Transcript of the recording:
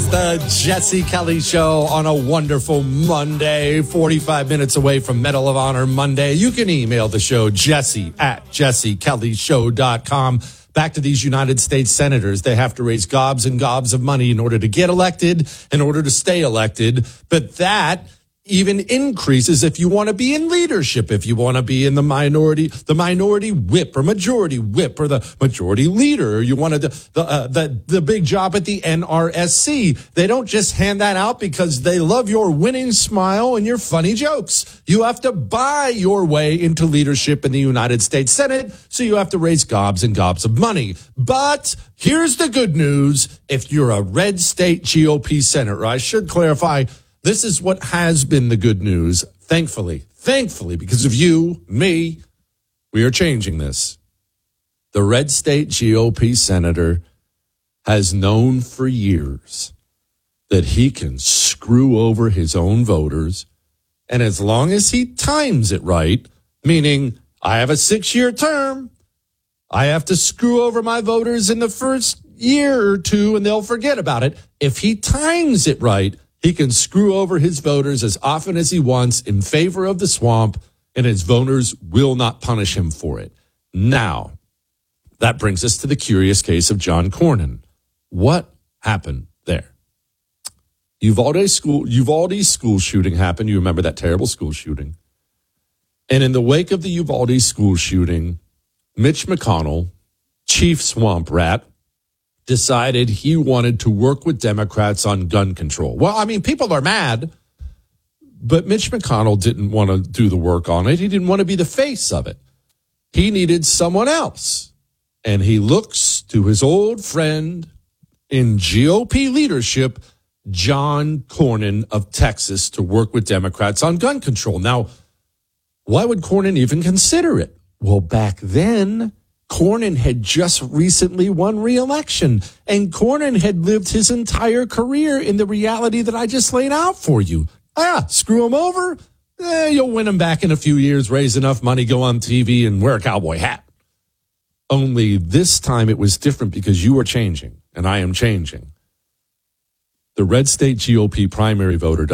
the Jesse Kelly Show on a wonderful Monday, 45 minutes away from Medal of Honor Monday. You can email the show, jesse@jessekellyshow.com. Back to these United States senators. They have to raise gobs and gobs of money in order to get elected, in order to stay elected. But that even increases if you want to be in leadership, if you want to be in the minority whip or majority whip or the majority leader, or you want the big job at the NRSC. They don't just hand that out because they love your winning smile and your funny jokes. You have to buy your way into leadership in the United States Senate, so you have to raise gobs and gobs of money. But here's the good news. If you're a red state GOP senator, I should clarify, this is what has been the good news. Thankfully, because of you, me, we are changing this. The red state GOP senator has known for years that he can screw over his own voters. And as long as he times it right, meaning I have a 6-year term, I have to screw over my voters in the first year or two and they'll forget about it. If he times it right, he can screw over his voters as often as he wants in favor of the swamp, and his voters will not punish him for it. Now, that brings us to the curious case of John Cornyn. What happened there? Uvalde school shooting happened. You remember that terrible school shooting. And in the wake of the Uvalde school shooting, Mitch McConnell, chief swamp rat, decided he wanted to work with Democrats on gun control. Well, I mean, people are mad, but Mitch McConnell didn't want to do the work on it. He didn't want to be the face of it. He needed someone else. And he looks to his old friend in GOP leadership, John Cornyn of Texas, to work with Democrats on gun control. Now, why would Cornyn even consider it? Well, back then, Cornyn had just recently won re-election, and Cornyn had lived his entire career in the reality that I just laid out for you. Screw him over? You'll win him back in a few years, raise enough money, go on TV, and wear a cowboy hat. Only this time it was different because you are changing, and I am changing. The red state GOP primary voter